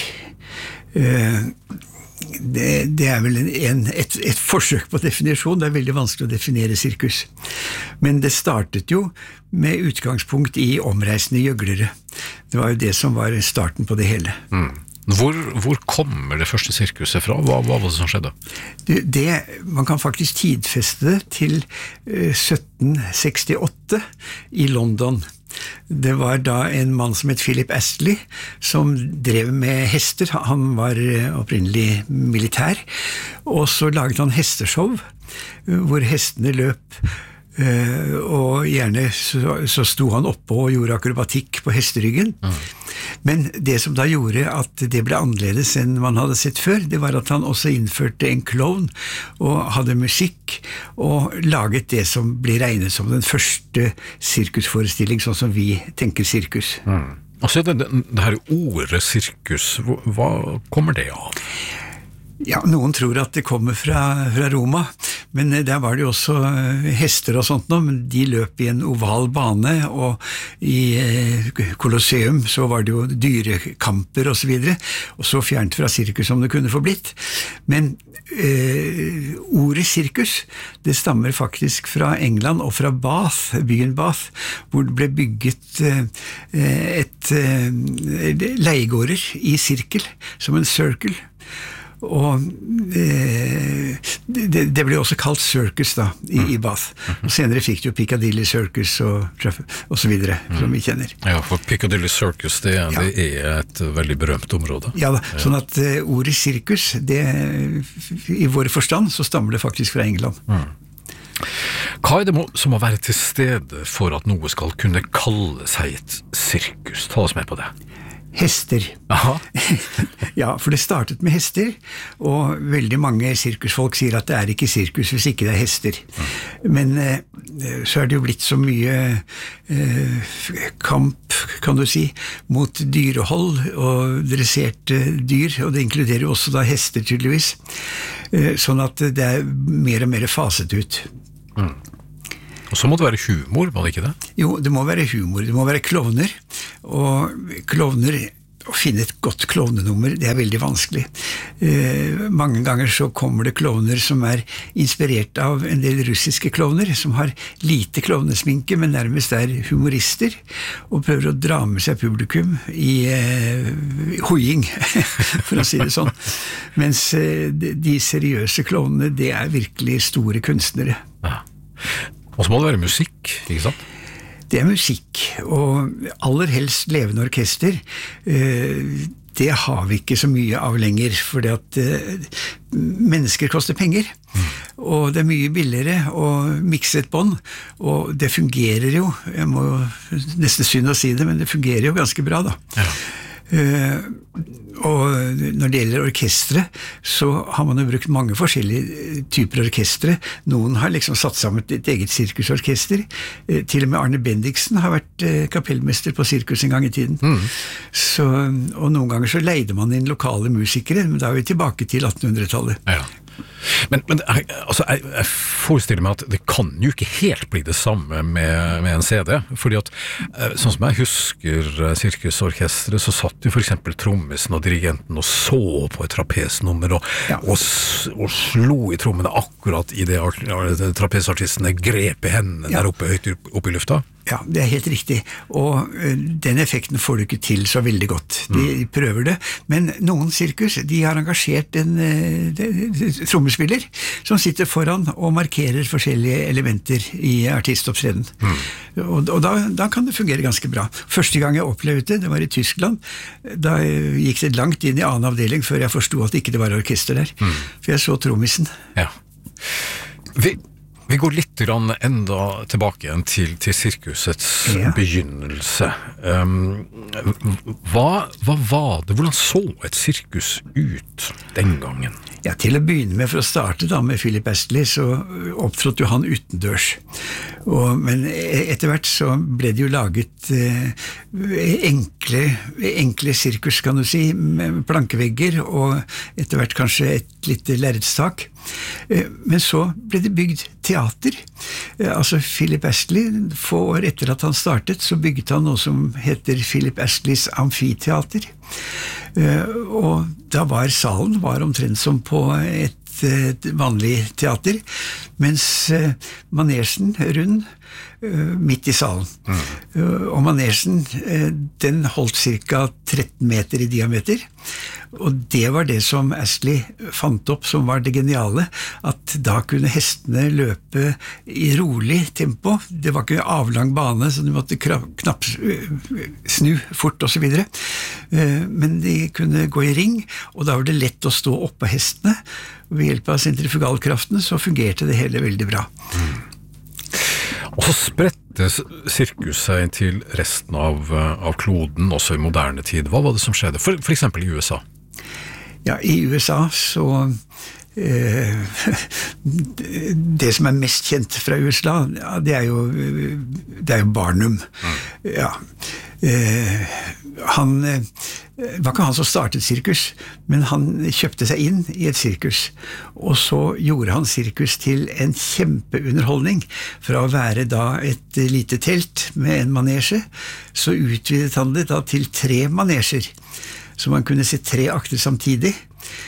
Det, det er vel en, et, et forsøk på definisjon. Det er veldig vanskelig å definere sirkus. Men det startet jo med utgangspunkt i omreisende gjøglere. Det var jo det som var starten på det hele. Mm. Hvor, hvor kommer det første sirkuset fra? Hva, hva var det som skjedde? Det, det, man kan faktisk tidfeste det til uh, sytten sekstiåtte i London. Det var da en mann som het Philip Astley, som drev med hester. Han var opprinnelig militær, og så laget han hesteshow, hvor hestene løp. Uh, og gjerne så, så sto han oppe og gjorde akrobatikk på hesteryggen. Mm. Men det som da gjorde at det ble annerledes enn man hadde sett før, det var at han også innførte en klovn og hadde musikk og laget det som ble regnet som den første sirkusforestilling, sånn som vi tenker sirkus. Mm. Og så er det, det her ordet sirkus, hva kommer det av? Ja, noen tror at det kommer fra, fra Roma, men der var det jo også hester og sånt nå, men de løp i en oval bane, og i Colosseum så var det jo dyrekamper og så videre, og så fjernt fra sirkus som det kunne få blitt. Men eh, ordet sirkus, det stammer faktisk fra England og fra Bath, byen Bath, hvor det ble bygget eh, et eh, leiegårder i sirkel, som en circle. Og eh, det, det ble også kalt circus da, i, mm. i Bath. Og senere fikk det jo Piccadilly Circus og, og så videre, mm. som vi kjenner. Ja, for Piccadilly Circus, det, ja. det er et veldig berømt område. Ja, da, sånn at uh, ordet sirkus, det, i vår forstand, så stammer det faktisk fra England. Mm. Hva er det må, som må være til stede for at noe skal kunne kalle seg et sirkus? Ta oss med på det. Hester. Aha. Ja, for det startet med hester, og veldig mange sirkusfolk sier at det er ikke sirkus hvis ikke det er hester. Men eh, så er det jo blitt så mye eh, kamp, kan du si, mot dyrehold og dresserte dyr, og det inkluderer jo også da hester tydeligvis, eh, sånn at det er mer og mer faset ut. Mm. Og så må det være humor, var det ikke det? Jo, det må være humor, det må være klovner, og klovner, å finne et godt klovnenummer, det er veldig vanskelig. Eh, mange ganger så kommer det klovner som er inspirert av en del russiske klovner, som har lite klovnesminke, men nærmest er humorister, og prøver å dra med seg publikum i eh, hoiing, for å si det sånn. Mens eh, de seriøse klovnene, det er virkelig store kunstnere. Ja. Og så må det være musikk, ikke sant? Det er musikk, og aller helst levende orkester. Det har vi ikke så mye av lenger, fordi at mennesker koster penger. Mm. Og det er mye billigere å mikse et bånd, og det fungerer jo, jeg må nesten synd å si det, men det fungerer jo ganske bra da. Ja. Uh, og når det gjelder orkestre, så har man jo brukt mange forskjellige typer orkestre. Noen har liksom satt sammen et eget sirkusorkester. Uh, til og med Arne Bendiksen har vært uh, kapellmester på sirkus en gang i tiden. Mm. Så, og noen ganger så leide man inn lokale musikere, men da er vi tilbake til attenhundretallet. Ja. Men, men altså, jeg, jeg forestiller meg at det kan jo ikke helt bli det samme med, med en C D, fordi at sånn som jeg husker sirkusorkestret, så satt jo for eksempel trommisen og dirigenten og så på et trapesnummer og, ja. og, og slo i trommene akkurat i det trapesartistene grep i hendene ja. Der oppe høyt oppe i lufta. Ja, det er helt riktig, og den effekten får du ikke til så veldig godt. De mm. prøver det, men noen sirkus, de har engasjert en de, de, trommespiller som sitter foran og markerer forskjellige elementer i artistopptreden. Mm. Og, og da, da kan det fungere ganske bra. Første gang jeg opplevde det, det var i Tyskland. Da gikk det langt inn i annen avdeling før jeg forstod at ikke det var orkester der. Mm. For jeg så trommisen. Ja. Vi Vi går litt grann enda tilbake igjen til, til sirkusets ja. Begynnelse. Um, hva, hva var det? Hvordan så et sirkus ut den gangen? Ja, til å begynne med, for å starte da med Philip Astley, så opptrådte jo han utendørs. Og, men etter hvert så ble det jo laget eh, enkle, enkle sirkus, kan du si, med plankevegger, og etter hvert kanskje et lite lerretstak. Eh, men så ble det bygd teater. Eh, altså Philip Astley, få år etter at han startet, så bygget han noe som heter Philip Astleys Amfiteater. Uh, og da var salen var omtrent som på et, et vanlig teater, mens uh, manesjen rund uh, midt i salen. Mm. Uh, og manesjen, uh, den holdt cirka tretten meter i diameter, og det var det som Astley fant opp som var det geniale, at da kunne hestene løpe i rolig tempo. Det var ikke avlang bane, så de måtte knapt snu fort og så videre. Men de kunne gå i ring, og da var det lett å stå oppå hestene. Ved hjelp av sentrifugalkraften så fungerte det hele veldig bra. Mm. Og så spredte sirkus seg til resten av, av kloden, også i moderne tid. Hva var det som skjedde? For, for eksempel i U S A? Ja, i U S A så eh, det som er mest kjent fra U S A, ja, det er jo det er jo Barnum. Mm. Ja. Eh, han det var ikke han som startet sirkus, men han kjøpte seg inn i et sirkus, og så gjorde han sirkus til en kjempeunderholdning. Fra å være da et lite telt med en manesje, så utvidet han det da til tre manesjer, så man kunne se tre akter samtidig.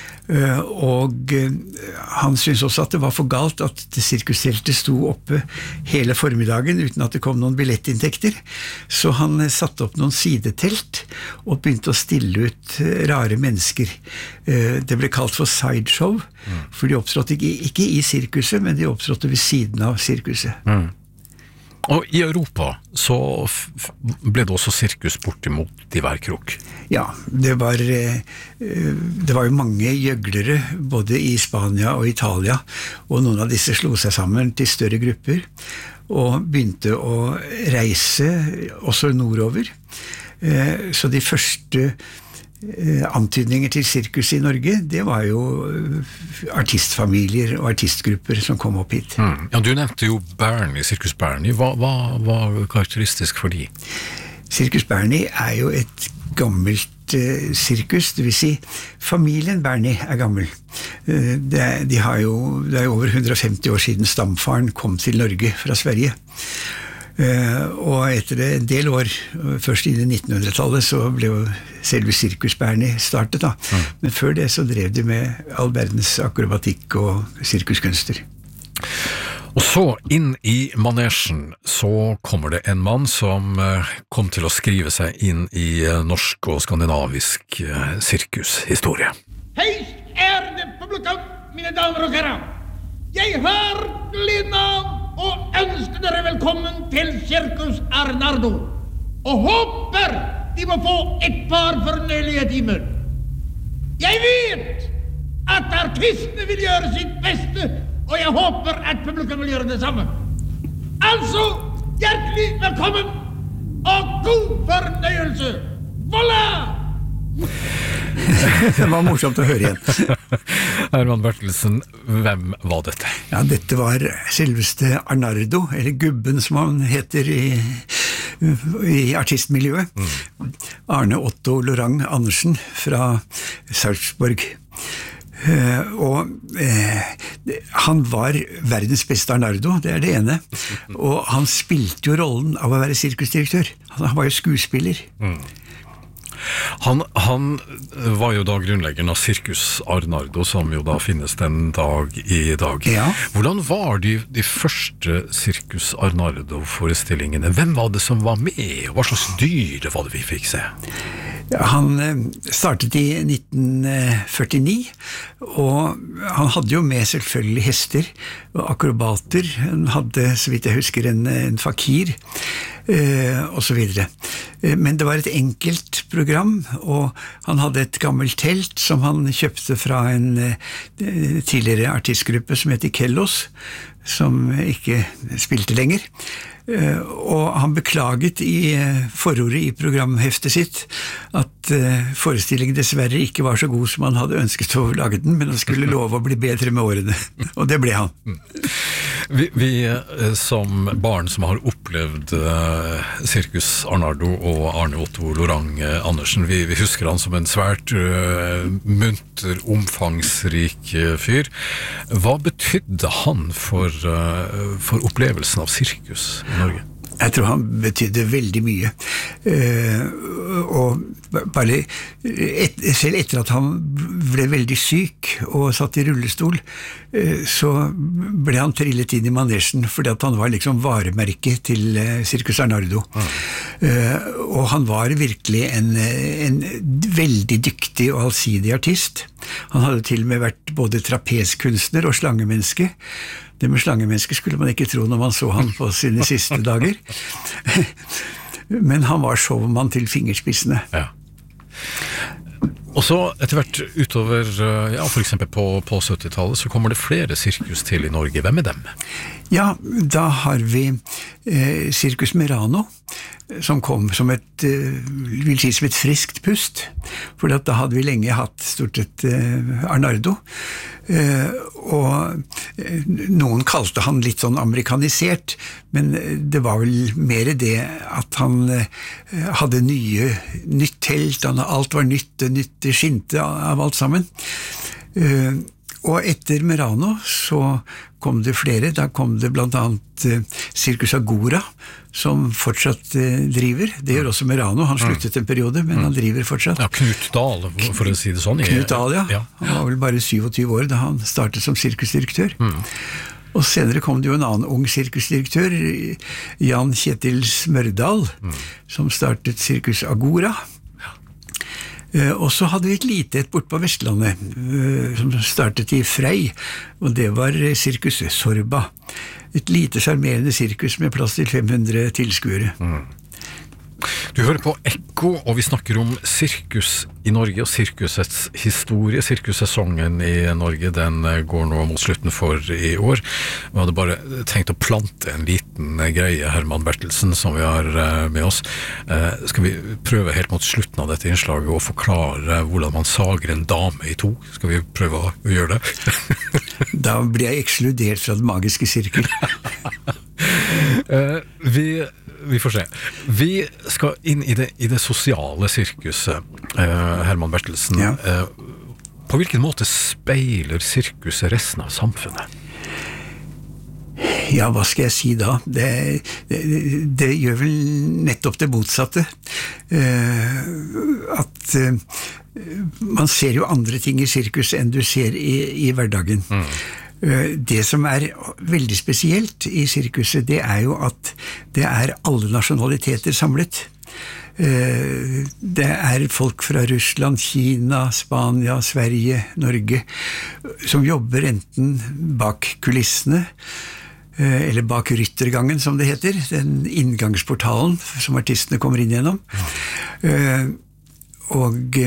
Og han syntes også at det var for galt at sirkusteltet sto oppe hele formiddagen uten at det kom noen billettinntekter, så han satte opp noen sidetelt og begynte å stille ut rare mennesker. Det ble kalt for sideshow, for de opptrådte ikke, ikke i sirkuset, men de opptrådte ved siden av sirkuset. Mm. Og i Europa så ble det også sirkus bortimot i hver krok. Ja, det var, det var jo mange gjøglere, både i Spania og Italia, og noen av disse slo seg sammen til større grupper, og begynte å reise også nordover. Så de første antydninger til sirkus i Norge, det var jo artistfamilier og artistgrupper som kom opp hit. Mm. Ja, du nevnte jo Bernie, Sirkus Bernie. Hva, hva var karakteristisk for de? Sirkus Bernie er jo et gammelt uh, sirkus, det vil si familien Bernie er gammel. Uh, det, de har jo, det er jo over hundre og femti år siden stamfaren kom til Norge fra Sverige. Uh, og etter en del år, først i nittenhundretallet, så ble jo selve Sirkus Bernie startet da. Mm. Men før det så drev de med all verdens akrobatikk og sirkuskunster. Og så inn i manesjen så kommer det en mann som uh, kom til å skrive seg inn i uh, norsk og skandinavisk uh, sirkushistorie. Hei, ærede publikum, mine damer og herrer. Jeg har gleden av og ønsker dere velkommen til Sirkus Arnardo, og håper de må få et par fornøyelige timer. Jeg vet at artistene vil gjøre sitt beste, og jeg håper at publikum vil gjøre det samme. Altså, hjertelig velkommen, og god fornøyelse! Voila! Det var morsomt å høre igjen. Herman Bertelsen, hvem var dette? Ja, dette var selveste Arnardo, eller Gubben som han heter i, i artistmiljøet. Mm. Arne Otto Lorang Andersen fra Sarpsborg. Uh, og uh, han var verdens beste Arnardo, det er det ene. Og han spilte jo rollen av å være sirkusdirektør. Han var jo skuespiller. Mm. Han, han var jo da grunnleggeren av Sirkus Arnardo, som jo da finnes den dag i dag. Ja. Hvordan var de, de første Sirkus Arnardo-forestillingene? Hvem var det som var med? Hva slags dyr var det vi fikk se? Han startet i nitten førtini, og han hadde jo med selvfølgelig hester og akrobater. Han hadde, så vidt jeg husker, en, en fakir, eh, og så videre. Men det var et enkelt program, og han hadde et gammelt telt som han kjøpte fra en eh, tidligere artistgruppe som heter Kellos, som ikke spilte lenger. Uh, og han beklaget i uh, forordet i programheftet sitt at uh, forestillingen dessverre ikke var så god som han hadde ønsket å lage den, men han skulle love å bli bedre med årene, og det ble han. Vi, vi som barn som har opplevd uh, Sirkus Arnardo og Arne Otto Lorang uh, Andersen, vi, vi husker han som en svært uh, munter, omfangsrik uh, fyr. Hva betydde han for, uh, for opplevelsen av sirkus i Norge? Jeg tror han betydde veldig mye. Uh, og bare et, selv etter at han ble veldig syk og satt i rullestol, uh, så ble han trillet inn i manesjen fordi at han var liksom varemerket til uh, Sirkus Arnardo. Mm. Uh, og han var virkelig en, en veldig dyktig og allsidig artist. Han hadde til og med vært både trapeskunstner og slangemenneske. Det med slangemenneske skulle man ikke tro når man så han på sine siste dager. Men han var showmann til fingerspissene. Ja. Og så etter hvert utover, ja, for eksempel på, på syttitallet, så kommer det flere sirkus til i Norge. Hvem er dem? Ja, da har vi eh, Sirkus Merano, som kom som et, eh, vil si som et friskt pust, for da hadde vi lenge hatt stort sett eh, Arnardo, eh, og eh, noen kalte han litt sånn amerikanisert, men det var vel mer det at han eh, hadde nye, nytt telt, alt var nytt, nytt skinte av alt sammen. Eh, Og etter Merano så kom det flere. Da kom det blant annet uh, Sirkus Agora, som fortsatt uh, driver. Det gjør også Merano. Han sluttet en periode, men mm. han driver fortsatt. Ja, Knut Dahl, for å si det sånn. Knut Dahl, ja. ja. Han var vel bare syttisju år da han startet som sirkusdirektør. Mm. Og senere kom det jo en annen ung sirkusdirektør, Jan Kjetil Smørdal, mm. som startet Sirkus Agora. Uh, og så hadde vi et lite et bort på Vestlandet, uh, som startet i Frei, og det var uh, Sirkus Sorba. Et lite charmerende sirkus med plass til fem hundre tilskuere. Mm. Du hører på Ekko, og vi snakker om sirkus i Norge og sirkusets historie. Sirkussesongen i Norge, den går nå mot slutten for i år. Vi hadde bare tenkt å plante en liten greie, Herman Bertelsen, som vi har med oss. Skal vi prøve helt mot slutten av dette innslaget å forklare hvordan man sager en dame i to? Skal vi prøve å gjøre det? Da blir jeg ekskludert fra den magiske sirkel. uh, vi Vi får se. Vi skal inn i det, i det sosiale sirkuset, eh, Herman Bertelsen. Ja. Eh, på hvilken måte speiler sirkuset resten av samfunnet? Ja, hva skal jeg si da? Det, det, det gjør vel nettopp det motsatte. Eh, at eh, man ser jo andre ting i sirkus enn du ser i, i hverdagen. Mm. Det som er veldig spesielt i sirkuset, det er jo at det er alle nasjonaliteter samlet. Det er folk fra Russland, Kina, Spania, Sverige, Norge, som jobber enten bak kulissene, eller bak ryttergangen, som det heter, den inngangsportalen som artistene kommer inn gjennom. Og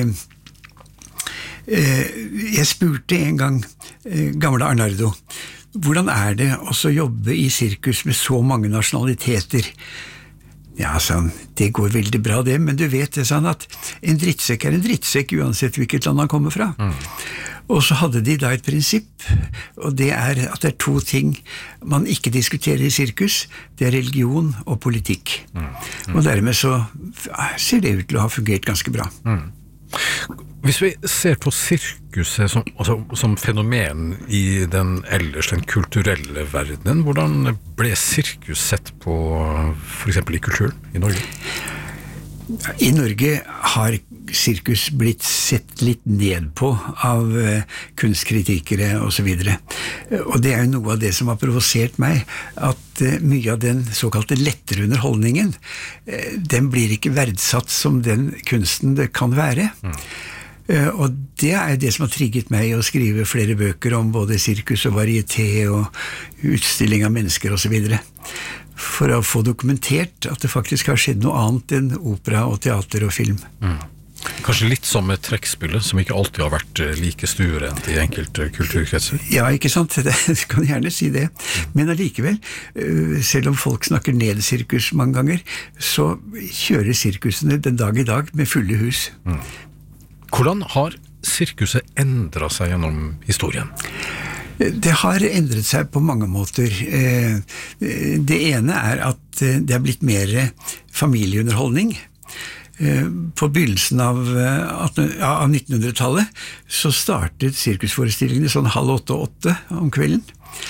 jeg spurte en gang gamle Arnardo, hvordan er det også å jobbe i sirkus med så mange nasjonaliteter? Ja, sa han, det går veldig bra det, men du vet det, sa han, at en drittsekk er en drittsekk uansett hvilket land han kommer fra. Mm. Og så hadde de da et prinsipp, og det er at det er to ting man ikke diskuterer i sirkus, det er religion og politikk. Mm. Mm. Og dermed så ser det ut til å ha fungert ganske bra. Mm. Hvis vi ser på sirkuset som, altså, som fenomen i den ellers den kulturelle verdenen, hvordan ble sirkus sett på for eksempel i kulturen i Norge? I Norge har sirkus blitt sett litt ned på av uh, kunstkritikere og så videre. Og det er jo noe av det som har provosert meg, at uh, mye av den såkalte lettere underholdningen, uh, den blir ikke verdsatt som den kunsten det kan være. Mm. Uh, og det er det som har trigget meg å skrive flere bøker om både sirkus og varieté og utstilling av mennesker og så videre. For å få dokumentert at det faktisk har skjedd noe annet enn opera og teater og film. Mm. Kanskje litt som et trekkspillet, som ikke alltid har vært like stuerent i enkelte kulturkretser? Ja, ikke sant? Det, du kan gjerne si det. Men allikevel, selv om folk snakker ned sirkus mange ganger, så kjører sirkusene den dag i dag med fulle hus. Mm. Hvordan har sirkuset endret seg gjennom historien? Det har endret seg på mange måter. Det ene er at det er blitt mer familieunderholdning. På begynnelsen av, av nittenhundretallet så startet sirkusforestillingene sånn halv åtte og åtte om kvelden.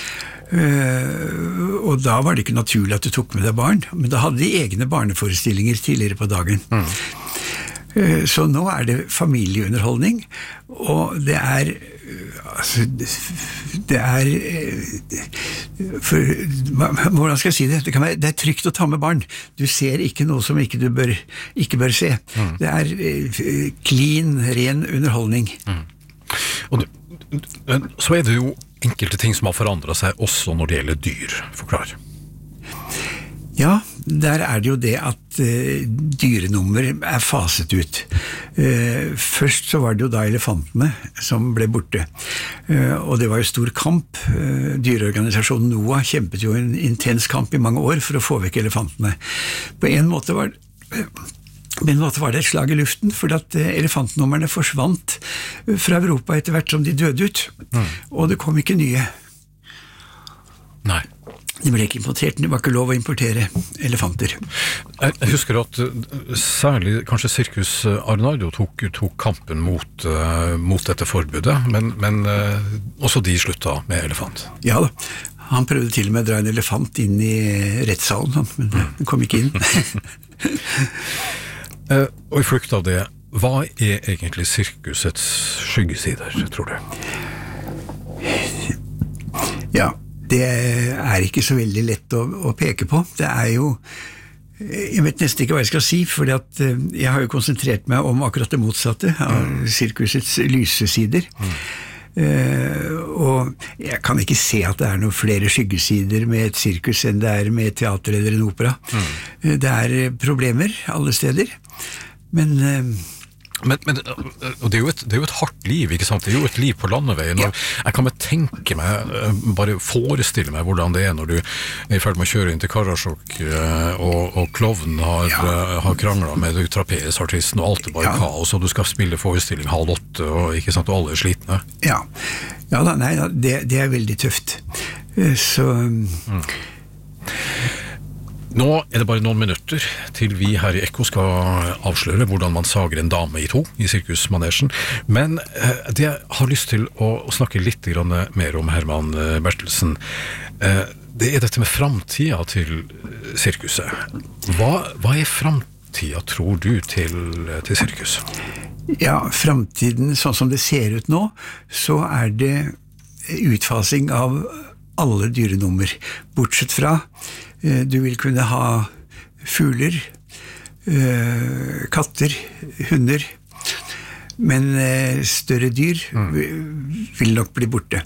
Og da var det ikke naturlig at du tok med deg barn, men da hadde de egne barneforestillinger tidligere på dagen. Mm. Så nå er det familieunderholdning, og det er altså, det er for, hvordan skal jeg si det? Det, kan være, det er trygt å ta med barn. Du ser ikke noe som ikke du bør, ikke bør se. Mm. Det er clean, ren underholdning. Mm. Og det, så er det jo enkelte ting som har forandret seg også når det gjelder dyr. Forklar. Ja, der er det jo det at uh, dyrenummer er faset ut. Uh, først så var det jo da elefantene som ble borte. Uh, og det var jo stor kamp. Uh, dyreorganisasjonen NOAH kjempet jo en intens kamp i mange år for å få vekk elefantene. På en måte var uh, på en måte var det et slag i luften, for at uh, elefantnummerne forsvant fra Europa etter hvert som de døde ut. Mm. Og det kom ikke nye. Nei. Det ble ikke importert, det var ikke lov å importere elefanter. Jeg husker at særlig kanskje Sirkus Arnardo tok, tok kampen mot, uh, mot dette forbudet, men, men uh, også de slutta med elefant. Ja da, han prøvde til og med å dra en elefant inn i rettssalen, men den kom ikke inn. uh, og i flukt av det, hva er egentlig sirkusets skyggesider, tror du? Ja, det er ikke så veldig lett å, å peke på. Det er jo, jeg vet nesten ikke hva jeg skal si, for jeg har jo konsentrert meg om akkurat det motsatte av sirkusets lysesider. Mm. Uh, og jeg kan ikke se at det er noen flere skyggesider med et sirkus enn det er med et teater eller en opera. Mm. Uh, det er problemer alle steder, men... Uh, Men, men og det, er jo et, det er jo et hardt liv, ikke sant? Det er jo et liv på landeveien. Ja. Jeg kan bare tenke meg, bare forestille meg hvordan det er når du er i ferd med å kjøre inn til Karasjok, og, og klovnen har, ja. har kranglet med trapesartisten, og alt er bare ja. kaos, og du skal spille forestilling halv åtte, og, ikke sant? Og alle er slitne. Ja, ja da, nei, det, det er veldig tøft. Så... Mm. Nå er det bare noen minutter til vi her i Ekko skal avsløre hvordan man sager en dame i to i sirkusmanesjen, men eh, det jeg har lyst til å, å snakke litt grann mer om, Herman Bertelsen, eh, det er dette med framtida til sirkuset. Hva, hva er framtida, tror du, til, til sirkus? Ja, framtiden, sånn som det ser ut nå, så er det utfasing av alle dyrenummer, bortsett fra du vil kunne ha fugler, katter, hunder, men større dyr vil nok bli borte.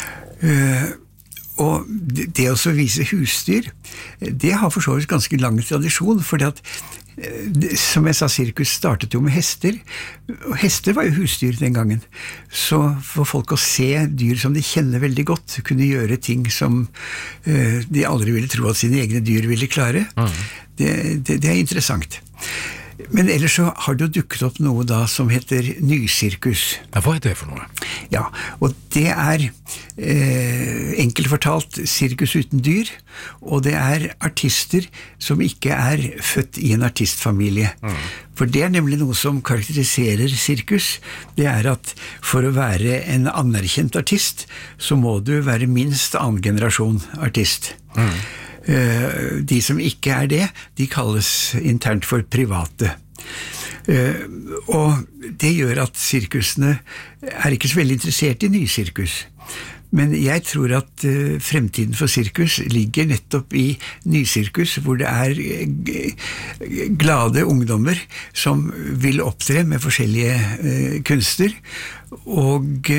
Og det å vise husdyr, det har for så vidt ganske lang tradisjon, fordi at, som jeg sa, sirkus startet jo med hester, og hester var jo husdyr den gangen. Så for folk å se dyr som de kjenner veldig godt, kunne gjøre ting som uh, de aldri ville tro at sine egne dyr ville klare, mm. det, det, det er interessant. Men ellers så har det jo dukket opp noe da som heter nysirkus. Ja, hva er det for noe? Ja, og det er eh, enkelt fortalt sirkus uten dyr, og det er artister som ikke er født i en artistfamilie. Mm. For det er nemlig noe som karakteriserer sirkus. Det er at for å være en anerkjent artist, så må du være minst annen generasjon artist. Mm. De som ikke er det, de kalles internt for private. Og det gjør at sirkusene er ikke så veldig interessert i nysirkus. Men jeg tror at fremtiden for sirkus ligger nettopp i nysirkus, hvor det er glade ungdommer som vil opptre med forskjellige kunster, og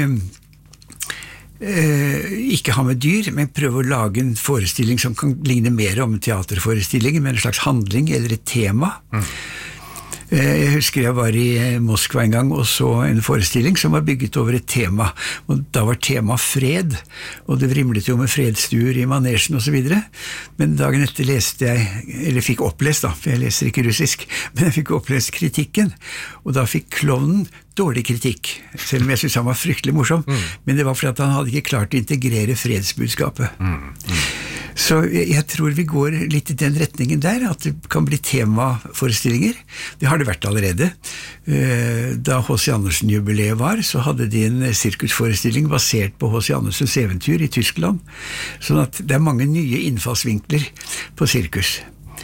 Eh, ikke ha med dyr, men prøve å lage en forestilling som kan ligne mer om en teaterforestilling, med en slags handling eller et tema. Mm. Jeg husker jeg var i Moskva en gang og så en forestilling som var bygget over et tema, og da var tema fred, og det vrimlet jo med fredsstuer i manesjen og så videre. Men dagen etter leste jeg, eller fikk opplest da, for jeg leser ikke russisk, men jeg fikk opplest kritikken, og da fikk klovnen dårlig kritikk, selv om jeg synes han var fryktelig morsom, mm. men det var fordi at han hadde ikke klart å integrere fredsbudskapet. Mm. Mm. Så jeg tror vi går litt i den retningen der, at det kan bli temaforestillinger. Det har det vært allerede. Da H C Andersen-jubileet var, så hadde de en sirkusforestilling basert på H C Andersens eventyr i Tyskland. Sånn at det er mange nye innfallsvinkler på sirkus.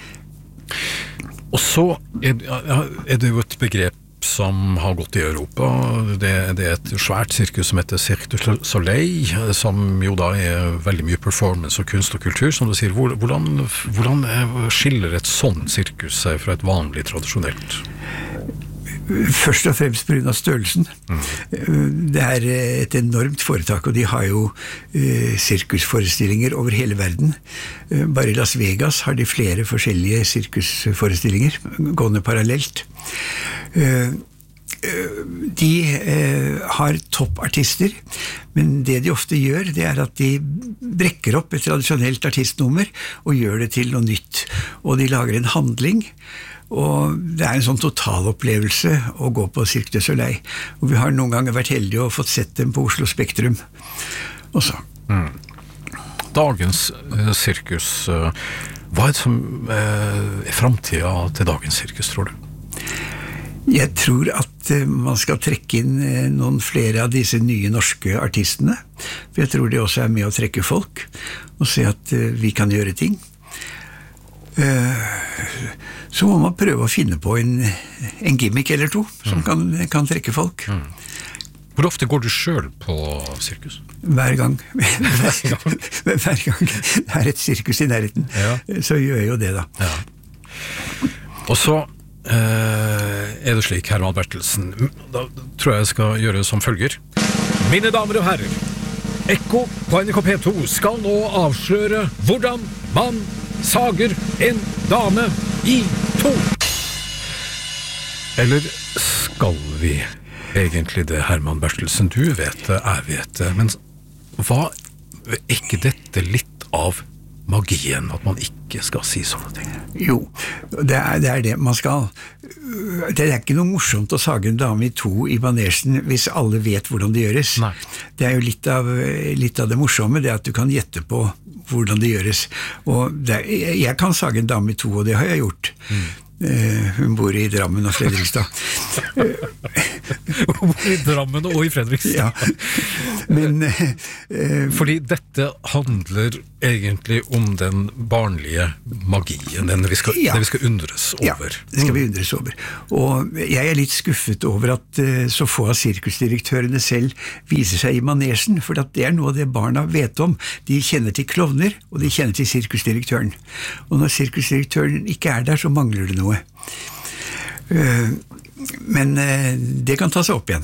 Og så er, er det jo et begrep som har gått i Europa. Det, det er et svært sirkus som heter Cirque du Soleil, som jo da er veldig mye performance og kunst og kultur, som du sier. Hvordan, hvordan skiller et sånt sirkus seg fra et vanlig tradisjonelt? Først og fremst på grunn av størrelsen. Mm. Det er et enormt foretak, og de har jo uh, sirkusforestillinger over hele verden. Uh, bare i Las Vegas har de flere forskjellige sirkusforestillinger, gående parallelt. Uh, de uh, har toppartister, men det de ofte gjør, det er at de brekker opp et tradisjonelt artistnummer og gjør det til noe nytt. Og de lager en handling, og det er en sånn totalopplevelse å gå på Cirque du Soleil. Og vi har noen ganger vært heldige og fått sett dem på Oslo Spektrum også. Mm. Dagens uh, sirkus, uh, hva er det som uh, er fremtida til dagens sirkus, tror du? Jeg tror at uh, man skal trekke inn uh, noen flere av disse nye norske artistene, for jeg tror de også er med å trekke folk og se at uh, vi kan gjøre ting. Så må man prøve å finne på en, en gimmick eller to som mm. kan, kan trekke folk. Mm. Hvor ofte går du selv på sirkus? Hver gang. Hver gang. Hver gang det er et sirkus i nærheten, ja. Så gjør jeg jo det da. Ja. Og så eh, er det slik, Herman Bertelsen, da tror jeg jeg skal gjøre som følger. Mine damer og herrer, Ekko på N R K P to skal nå avsløre hvordan man sager en dame i to. Eller skal vi egentlig det, Herman Bertelsen? Du vet det, jeg vet det, men hva er ikke dette litt av magien, at man ikke skal si sånne ting? Jo, det er, det er det man skal. Det er ikke noe morsomt å sage en dame i to i manesjen hvis alle vet hvordan det gjøres. Nei. Det er jo litt av, litt av det morsomme, det at du kan gjette på hvordan det gjøres. Og det, jeg kan sage en dame i to, og det har jeg gjort. Mm. Uh, hun bor i Drammen og Fredrikstad. Hun bor i Drammen og i Fredrikstad. Ja. Men, uh, Fordi dette handler egentlig om den barnlige magien, den vi skal, ja. det vi skal undres over. Ja, det skal vi undres over. Og jeg er litt skuffet over at uh, så få av sirkusdirektørene selv viser seg i manesjen, for at det er noe av det barna vet om. De kjenner til klovner, og de kjenner til sirkusdirektøren. Og når sirkusdirektøren ikke er der, så mangler det noe. Men det kan ta seg opp igjen.